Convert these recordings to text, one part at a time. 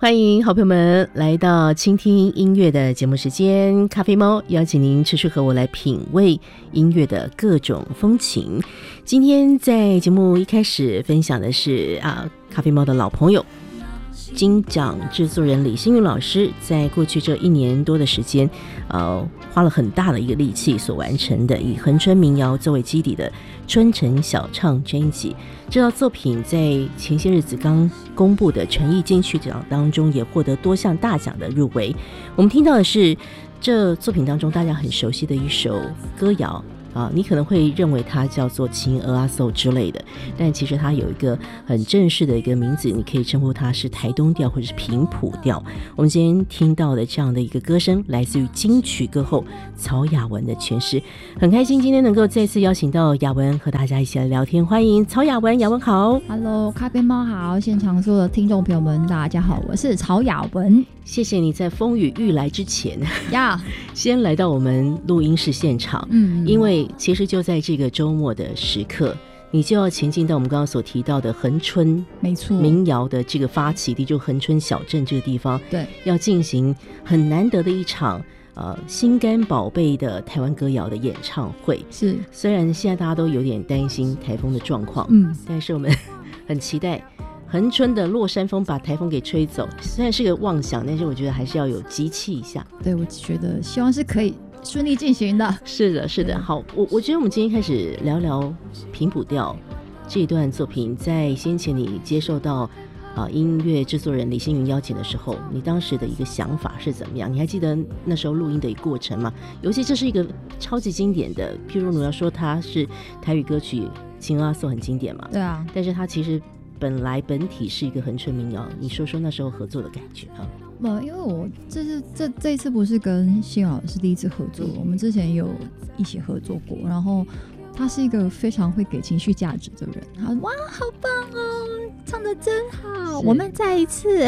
欢迎好朋友们来到倾听音乐的节目时间，咖啡猫邀请您持续和我来品味音乐的各种风情。今天在节目一开始分享的是咖啡猫的老朋友金奖制作人李星云老师，在过去这1年多的时间花了很大的一个力气所完成的以恒春民谣作为基底的春城小唱专辑。这套作品在前些日子刚公布的传艺金曲奖当中也获得多项大奖的入围。我们听到的是这作品当中大家很熟悉的一首歌谣你可能会认为它叫做情鹅阿寿之类的，但其实它有一个很正式的一个名字，你可以称呼它是台东调或者是平埔调。我们今天听到的这样的一个歌声来自于金曲歌后曹雅雯的诠释，很开心今天能够再次邀请到雅雯和大家一起来聊天。欢迎曹雅雯。雅雯好。 Hello， 咖啡猫好，现场所有的听众朋友们大家好，我是曹雅雯。 谢谢你在风雨欲来之前先来到我们录音室现场，因为其实就在这个周末的时刻，你就要前进到我们刚刚所提到的恒春， 没错， 民谣的这个发起地，就恒春小镇这个地方， 对， 要进行很难得的一场心肝宝贝的台湾歌谣的演唱会。 是， 虽然现在大家都有点担心台风的状况，但是我们很期待恒春的落山风把台风给吹走，虽然是个妄想，但是我觉得还是要有集气一下。 对，我觉得希望是可以顺利进行的。 是的，是的。好，我觉得我们今天开始聊聊平埔调这一段作品。在先前你接受到音乐制作人李星云邀请的时候，你当时的一个想法是怎么样？你还记得那时候录音的一个过程吗？尤其这是一个超级经典的，譬如你要说它是台语歌曲《情阿寿》很经典嘛， 对啊， 但是它其实本体是一个恒春民谣，你说说那时候合作的感觉因为我这一次不是跟星老师第一次合作，我们之前有一起合作过，然后他是一个非常会给情绪价值的人，他哇好棒哦，唱得真好，我们再一次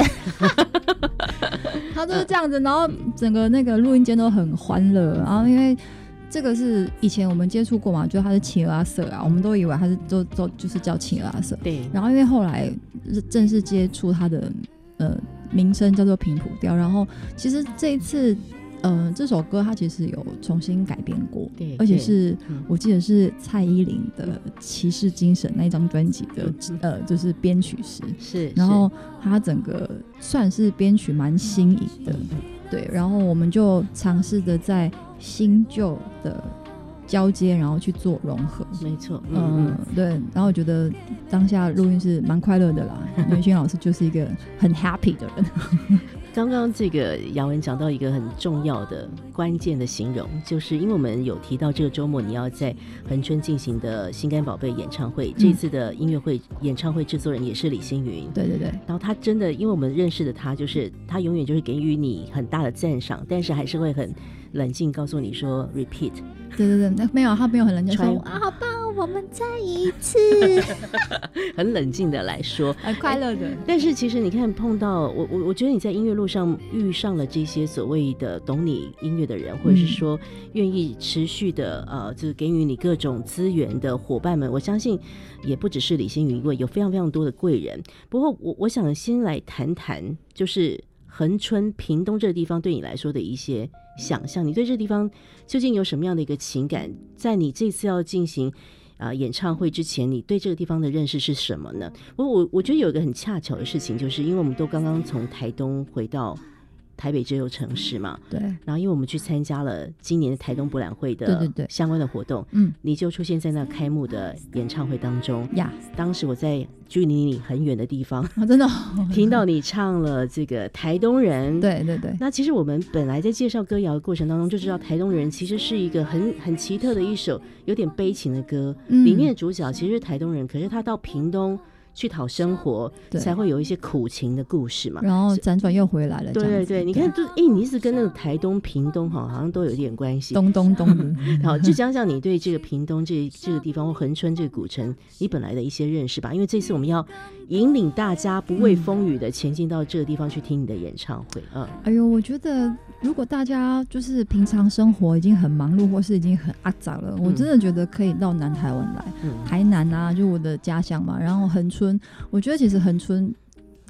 他都是这样子，然后整个那个录音间都很欢乐，然后因为这个是以前我们接触过嘛，就他是情阿社我们都以为他是就是叫情阿社， 对。 然后因为后来正式接触他的名称叫做平埔调，然后其实这一次这首歌它其实有重新改编过， 对， 而且是我记得是蔡依林的《骑士精神》那张专辑的就是编曲师， 是， 然后它整个算是编曲蛮新颖的，对，然后我们就尝试着在新旧的交接，然后去做融合， 没错， 对，然后我觉得当下录音是蛮快乐的啦，因为勋老师就是一个很 happy 的人。 刚刚这个雅雯讲到一个很重要的关键的形容，就是因为我们有提到这个周末你要在恒春进行的心肝宝贝演唱会，这次的音乐会演唱会制作人也是李星云， 对对对， 然后他真的，因为我们认识的他，就是他永远就是给予你很大的赞赏，但是还是会很冷静告诉你说 repeat。 对对对，没有，他没有很冷静说好棒，我们再一次很冷静的来说， 很快乐的。 但是其实你看，碰到我觉得你在音乐路上遇上了这些所谓的懂你音乐的人，或者是说愿意持续的就是给予你各种资源的伙伴们，我相信也不只是李星云一位，有非常非常多的贵人。不过我想先来谈谈，就是恒春屏东这个地方对你来说的一些想象，你对这个地方究竟有什么样的一个情感？在你这次要进行演唱会之前，你对这个地方的认识是什么呢？我觉得有一个很恰巧的事情，就是因为我们都刚刚从台东回到台北这座城市嘛， 对， 然后因为我们去参加了今年的台东博览会的相关的活动，你就出现在那开幕的演唱会当中呀。当时我在距离你很远的地方真的听到你唱了这个台东人， 对对对。 那其实我们本来在介绍歌谣的过程当中就知道台东人其实是一个很奇特的一首有点悲情的歌，里面的主角其实是台东人，可是他到屏东去讨生活，才会有一些苦情的故事嘛， 然后辗转又回来了。对对对， 你看，你一直跟那个台东、屏东好像都有一点关系。 东好，就讲讲你对这个屏东这个地方或恒春这个古城，你本来的一些认识吧。因为这次我们要引领大家不畏风雨的前进到这个地方去听你的演唱会。 哎呦，我觉得如果大家就是平常生活已经很忙碌，或是已经很阿杂了，我真的觉得可以到南台湾来，台南啊，就我的家乡嘛，然后恒春。我觉得其实恒春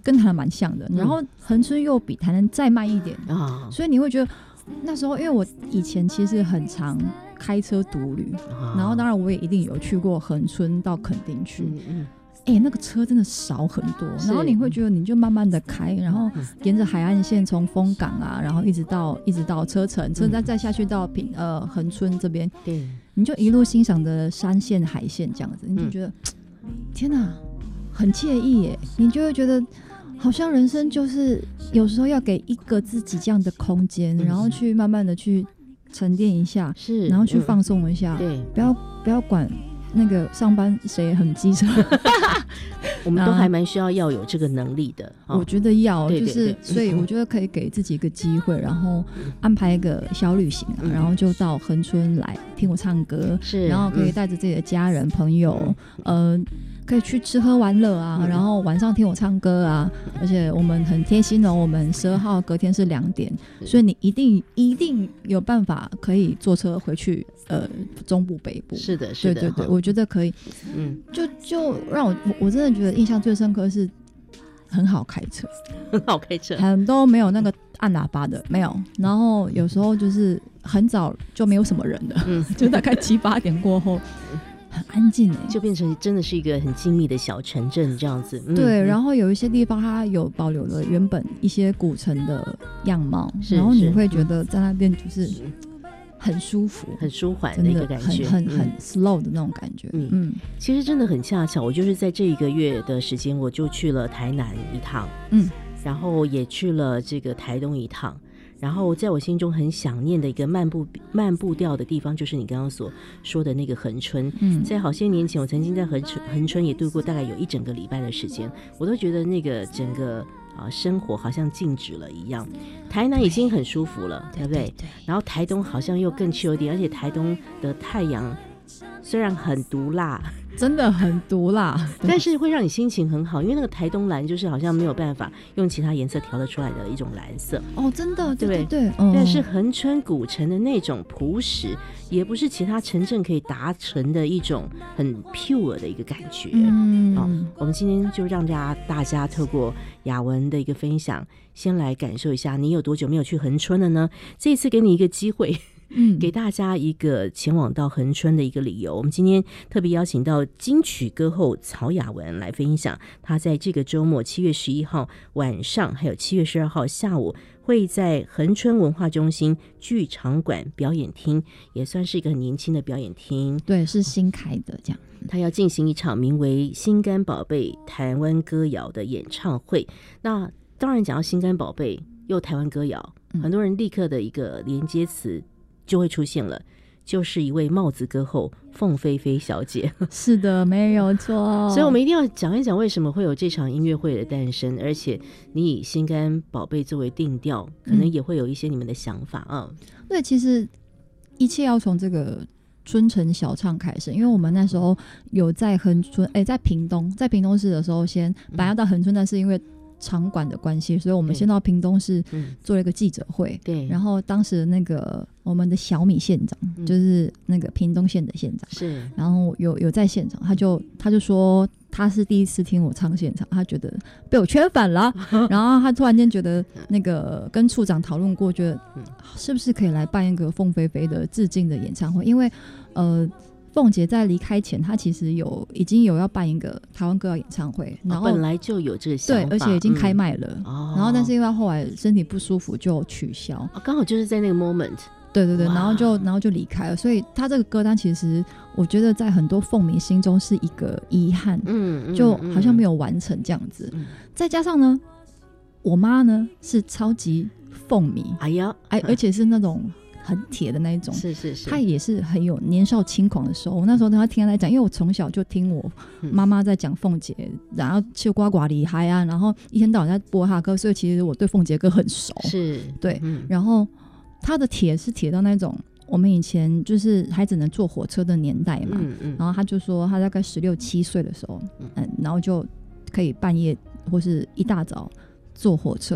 跟台南蛮像的，然后恒春又比台南再慢一点啊， 所以你会觉得那时候，因为我以前其实很常开车独旅，然后当然我也一定有去过恒春到垦丁去。那个车真的少很多，然后你会觉得你就慢慢的开，然后沿着海岸线从丰港啊，然后一直到车城，再下去到恒春这边， 对， 你就一路欣赏的山线海线这样子，你就觉得、天哪，很惬意耶！你就会觉得好像人生就是有时候要给一个自己这样的空间，然后去慢慢的去沉淀一下， 是， 然后去放松一下， 对， 不要管那个上班谁很机车我们都还蛮需要有这个能力的、 我觉得要对对对就是所以我觉得可以给自己一个机会，然后安排一个小旅行然后就到恒春来听我唱歌， 是， 然后可以带着自己的家人朋友可以去吃喝玩乐啊，然后晚上听我唱歌啊，而且我们很贴心我们12号隔天是2点，所以你一定有办法可以坐车回去中部北部。 是的是的， 对对对，我觉得可以。就让我真的觉得印象最深刻是很好开车， 很好开车， 很多没有那个按喇叭的没有，然后有时候就是很早就没有什么人的，就大概7、8点过后很安静就变成真的是一个很静谧的小城镇这样子。 对，然后有一些地方它有保留了原本一些古城的样貌，然后你会觉得在那边就是很舒服很舒缓的一个感觉， 很 slow 的那种感觉。 其实真的很恰巧，我就是在这1个月的时间我就去了台南一趟，然后也去了这个台东一趟，然后在我心中很想念的一个慢步调的地方，就是你刚刚所说的那个恒春。在好些年前我曾经在恒春也度过大概有1整个礼拜的时间，我都觉得那个整个生活好像静止了一样。台南已经很舒服了， 对不对？然后台东好像又更chill一点，而且台东的太阳虽然很毒辣， 真的很毒辣， 但是会让你心情很好，因为那个台东蓝就是好像没有办法用其他颜色调得出来的一种蓝色。 真的，对对对， 但是恒春古城的那种朴实，也不是其他城镇可以达成的一种很 pure 的一个感觉。我们今天就让大家透过雅文的一个分享，先来感受一下你有多久没有去恒春了呢？这一次给你一个机会，给大家一个前往到恒春的一个理由。我们今天特别邀请到金曲歌后曹雅文来分享，她在这个周末7月11号晚上还有7月12号下午会在恒春文化中心剧场馆表演厅，也算是一个很年轻的表演厅， 对，是新开的这样。 他要进行一场名为心肝宝贝台湾歌谣的演唱会。那当然讲到心肝宝贝又台湾歌谣，很多人立刻的一个连接词就会出现了，就是一位帽子歌后凤飞飞小姐。 是的，没有错。 所以我们一定要讲一讲为什么会有这场音乐会的诞生，而且你以心肝宝贝作为定调，可能也会有一些你们的想法啊。 对，其实一切要从这个春城小唱开始，因为我们那时候有在恒春，在屏东市的时候，先本来要到恒春，但是因为场馆的关系，所以我们先到屏东市做了一个记者会。 对， 然后当时那个我们的小米县长，就是那个屏东县的县长， 是， 然后有在现场，他就说他是第一次听我唱现场，他觉得被我圈粉了，然后他突然间觉得那个跟处长讨论过，觉得是不是可以来办一个凤飞飞的致敬的演唱会，因为凤姐在离开前，她其实已经有要办一个台湾歌谣演唱会，然后本来就有这个想法， 对，而且已经开卖了。然后但是因为她后来身体不舒服就取消， 刚好就是在那个 moment。 对对对，然后就离开了，所以她这个歌单其实我觉得在很多凤迷心中是一个遗憾，就好像没有完成这样子。再加上呢，我妈呢是超级凤迷，而且是那种很铁的那一种， 是， 他也是很有年少轻狂的时候。我那时候跟他听他在讲，因为我从小就听我妈妈在讲凤姐，然后秋瓜瓜厉害啊，然后一天到晚在播他歌，所以其实我对凤姐歌很熟。 是， 对，然后他的铁是铁到那种我们以前就是还只能坐火车的年代嘛，然后他就说他大概16、17岁的时候，然后就可以半夜或是一大早坐火车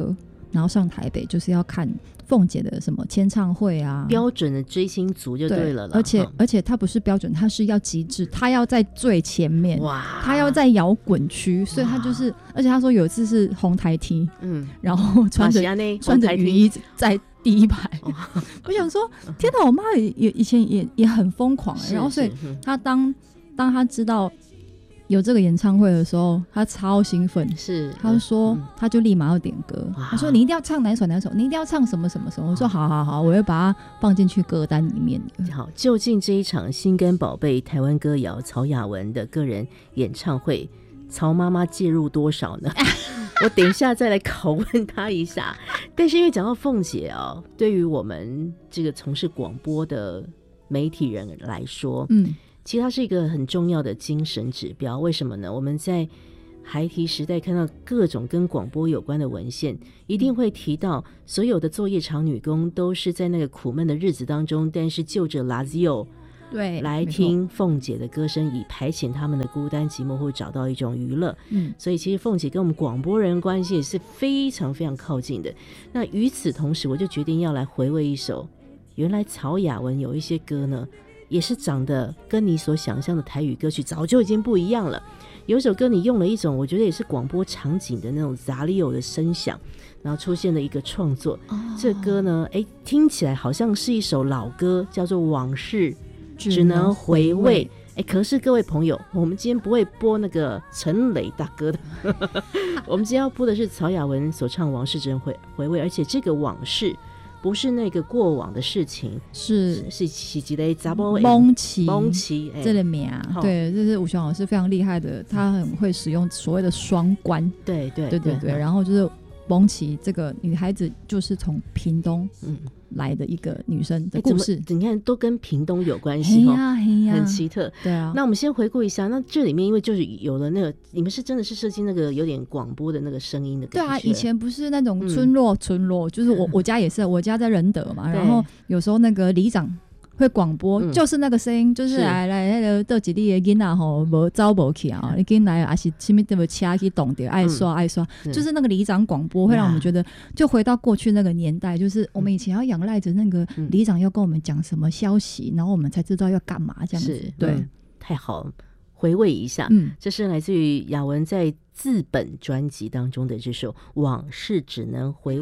然后上台北就是要看凤姐的什么签唱会啊， 标准的追星族就对了啦。 而且他不是标准，他是要极致，他要在最前面， 哇， 他要在摇滚区，所以他就是，而且他说有一次是红台梯，然后穿着雨衣在第一排，我想说，天哪，我妈以前也很疯狂，然后所以他当他知道有这个演唱会的时候，他超兴奋， 是， 他就说，他就立马要点歌，他说你一定要唱哪首，你一定要唱什么什么什么，我说好，我会把它放进去歌单里面。 好，究竟这一场心肝宝贝台湾歌谣曹雅文的个人演唱会，曹妈妈介入多少呢？我等一下再来拷问她一下。但是因为讲到凤姐对于我们这个从事广播的媒体人来说，其实它是一个很重要的精神指标。为什么呢？我们在孩提时代看到各种跟广播有关的文献，一定会提到所有的作业场女工都是在那个苦闷的日子当中，但是就着 Lazio 对来听凤姐的歌声，以排遣他们的孤单寂寞，或找到一种娱乐。所以其实凤姐跟我们广播人关系也是非常非常靠近的。那与此同时，我就决定要来回味一首，原来曹雅文有一些歌呢也是长得跟你所想象的台语歌曲早就已经不一样了。有一首歌你用了一种我觉得也是广播场景的那种杂利偶的声响，然后出现了一个创作。这歌呢听起来好像是一首老歌，叫做《往事只能回味》。可是各位朋友，我们今天不会播那个陈雷大哥的我们今天要播的是曹雅文所唱《往事只能回味》，而且这个往事不是那个过往的事情，是一个查某蒙奇这个名对，这是吴雄老师非常厉害的，他很会使用所谓的双关，对，然后就是蒙奇这个女孩子就是从屏东来的一个女生的故事， 你看都跟屏东有关系很奇特。对啊，那我们先回顾一下，那这里面因为就是有了那个，你们是真的是设计那个有点广播的那个声音的感觉。对啊， 以前不是那种村落，就是我家也是，我家在仁德嘛，然后有时候那个里长会广播，就是那个声音，就是来那个倒一里的囡仔吼，无走无去啊，你进来还是什么的车去动掉，爱刷，就是那个里长广播会让我们觉得，就回到过去那个年代，就是我们以前要仰赖着那个里长要跟我们讲什么消息，然后我们才知道要干嘛这样子。对， 太好了，回味一下，这是来自于雅文在自本专辑当中的这首《往事只能回味》。